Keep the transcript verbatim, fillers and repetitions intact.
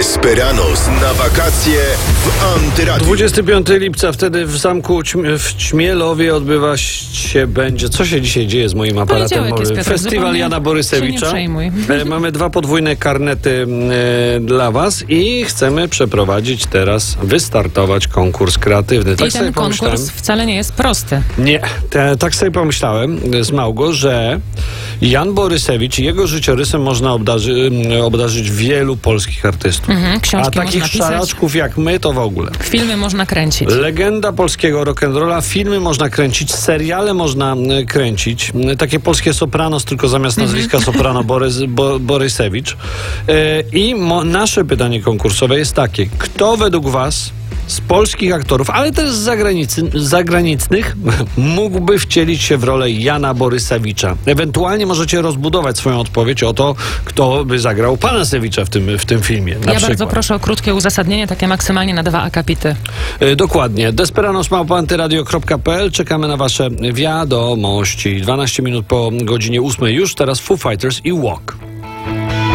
Desperados na wakacje w Antyradiu. dwudziestego piątego lipca, wtedy w zamku Ćm- w Ćmielowie odbywa się będzie... Co się dzisiaj dzieje z moim aparatem? Poniedziałek jest, Piotr, Festiwal zupełnie Jana się Borysewicza. nie przejmuj. E, Mamy dwa podwójne karnety e, dla was i chcemy przeprowadzić teraz, wystartować konkurs kreatywny. Tak I sobie ten pomyślałem. konkurs wcale nie jest prosty. Nie, te, tak sobie pomyślałem z Małgo, że Jan Borysewicz i jego życiorysem można obdarzy, obdarzyć wielu polskich artystów. Mhm, książki A takich można pisać. szaraczków jak my to w ogóle. Filmy można kręcić. Legenda polskiego rock'n'rolla, filmy można kręcić, seriale można e, kręcić. E, Takie polskie Sopranos, tylko zamiast nazwiska Soprano Borys, Bo, Borysewicz. E, I mo, nasze pytanie konkursowe jest takie. Kto według was z polskich aktorów, ale też z zagranicy, zagranicznych mógłby wcielić się w rolę Jana Borysewicza? Ewentualnie możecie rozbudować swoją odpowiedź o to, kto by zagrał pana Sewicza w tym, w tym filmie. Na Ja przykład. bardzo proszę o krótkie uzasadnienie, takie maksymalnie na dwa akapity. E, Dokładnie. desperados małpa antyradio kropka p l. Czekamy na wasze wiadomości. dwanaście minut po godzinie ósmej już. Teraz Foo Fighters i Walk.